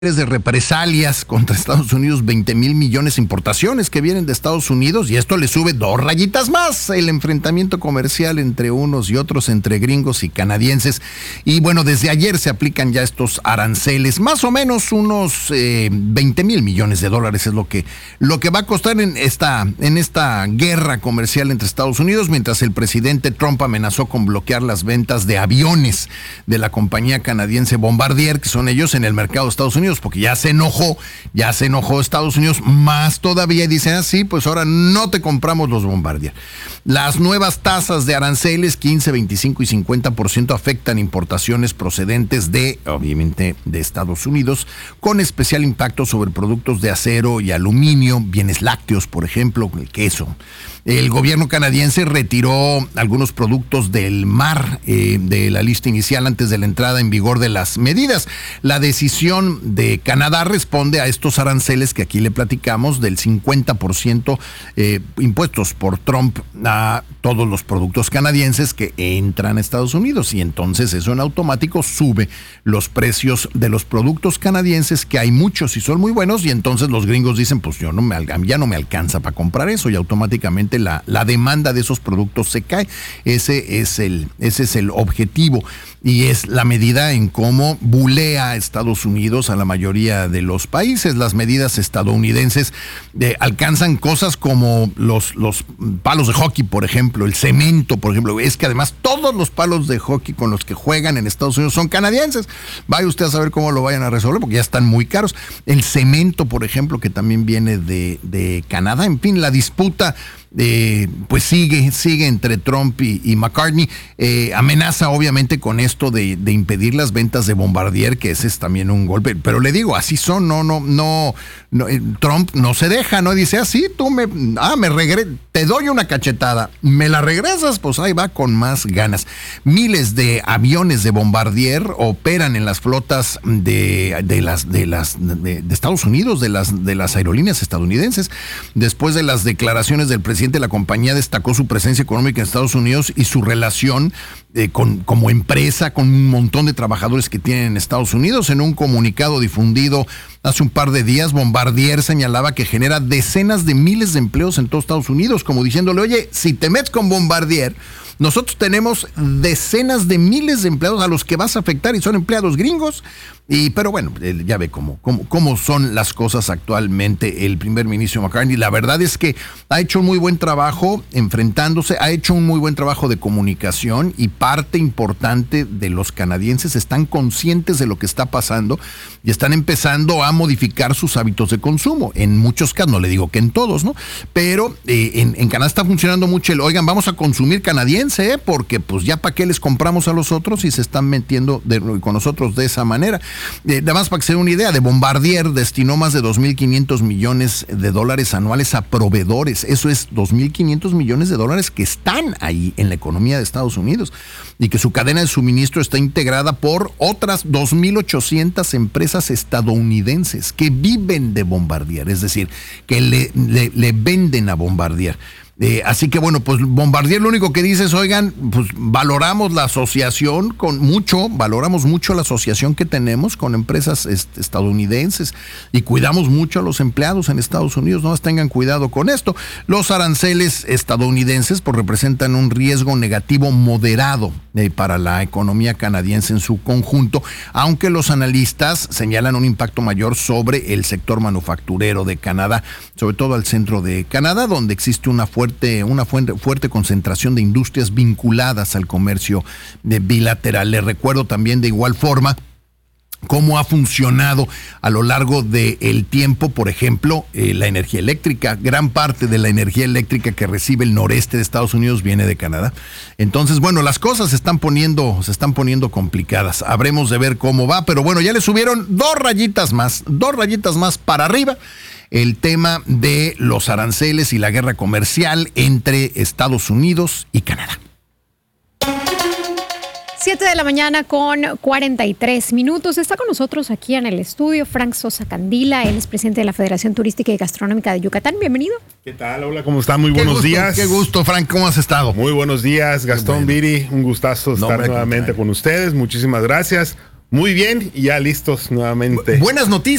de represalias contra Estados Unidos, 20,000 millones de importaciones que vienen de Estados Unidos, y esto le sube 2 rayitas más el enfrentamiento comercial entre unos y otros, entre gringos y canadienses. Y bueno, desde ayer se aplican ya estos aranceles, más o menos unos 20,000 millones de dólares es lo que va a costar en esta guerra comercial entre Estados Unidos, mientras el presidente Trump amenazó con bloquear las ventas de aviones de la compañía canadiense Bombardier, que son ellos, en el mercado de Estados Unidos, porque ya se enojó Estados Unidos más todavía, y dicen así, pues ahora no te compramos los Bombardier. Las nuevas tasas de aranceles, 15, 25 y 50%, afectan importaciones procedentes obviamente, de Estados Unidos, con especial impacto sobre productos de acero y aluminio, bienes lácteos, por ejemplo, el queso. El gobierno canadiense retiró algunos productos del mar de la lista inicial antes de la entrada en vigor de las medidas. La decisión de Canadá responde a estos aranceles que aquí le platicamos, del 50% impuestos por Trump a todos los productos canadienses que entran a Estados Unidos, y entonces eso en automático sube los precios de los productos canadienses, que hay muchos y son muy buenos, y entonces los gringos dicen, pues ya no me alcanza para comprar eso, y automáticamente la demanda de esos productos se cae. Ese es el objetivo, y es la medida en cómo bulea a Estados Unidos a la mayoría de los países. Las medidas estadounidenses alcanzan cosas como los palos de hockey, por ejemplo, el cemento, por ejemplo. Es que además todos los palos de hockey con los que juegan en Estados Unidos son canadienses. Vaya usted a saber cómo lo vayan a resolver, porque ya están muy caros. El cemento, por ejemplo, que también viene de Canadá. En fin, la disputa pues sigue entre Trump y McCartney. Amenaza obviamente con esto de impedir las ventas de Bombardier, que ese es también un golpe, pero le digo, así son, no, Trump no se deja, no dice así, te doy una cachetada, me la regresas, pues ahí va con más ganas. Miles de aviones de Bombardier operan en las flotas de Estados Unidos, de las aerolíneas estadounidenses. Después de las declaraciones del presidente, la compañía destacó su presencia económica en Estados Unidos y su relación como empresa con un montón de trabajadores que tienen en Estados Unidos. En un comunicado difundido hace un par de días, Bombardier señalaba que genera decenas de miles de empleos en todos Estados Unidos, como diciéndole, oye, si te metes con Bombardier, nosotros tenemos decenas de miles de empleados a los que vas a afectar, y son empleados gringos. Pero bueno, ya ve cómo son las cosas actualmente el primer ministro McCartney. La verdad es que ha hecho un muy buen trabajo enfrentándose, ha hecho un muy buen trabajo de comunicación, y parte importante de los canadienses están conscientes de lo que está pasando y están empezando a modificar sus hábitos de consumo. En muchos casos, no le digo que en todos, ¿no? Pero en Canadá está funcionando mucho oigan, vamos a consumir canadiense, porque pues ya para qué les compramos a los otros, y se están metiendo con nosotros de esa manera. Además, para que se den una idea, de Bombardier destinó más de 2,500 millones de dólares anuales a proveedores. Eso es 2,500 millones de dólares que están ahí en la economía de Estados Unidos, y que su cadena de suministro está integrada por otras 2,800 empresas estadounidenses que viven de Bombardier, es decir, que le venden a Bombardier. Así que bueno, pues Bombardier lo único que dice es, oigan, pues valoramos la asociación valoramos mucho la asociación que tenemos con empresas estadounidenses, y cuidamos mucho a los empleados en Estados Unidos, no tengan cuidado con esto. Los aranceles estadounidenses pues representan un riesgo negativo moderado para la economía canadiense en su conjunto, aunque los analistas señalan un impacto mayor sobre el sector manufacturero de Canadá, sobre todo al centro de Canadá, donde existe una fuerte concentración de industrias vinculadas al comercio bilateral. Les recuerdo también de igual forma cómo ha funcionado a lo largo del tiempo, por ejemplo, la energía eléctrica. Gran parte de la energía eléctrica que recibe el noreste de Estados Unidos viene de Canadá. Entonces, bueno, las cosas se están poniendo complicadas. Habremos de ver cómo va, pero bueno, ya le subieron 2 rayitas más para arriba el tema de los aranceles y la guerra comercial entre Estados Unidos y Canadá. 7 de la mañana con 43 minutos. Está con nosotros aquí en el estudio Frank Sosa Candila. Él es presidente de la Federación Turística y Gastronómica de Yucatán. Bienvenido. ¿Qué tal? Hola, ¿cómo están? Muy buenos días. Qué gusto, Frank. ¿Cómo has estado? Muy buenos días, Gastón, Viri. Un gustazo estar nuevamente con ustedes. Muchísimas gracias. Muy bien, y ya listos nuevamente. Buenas noticias.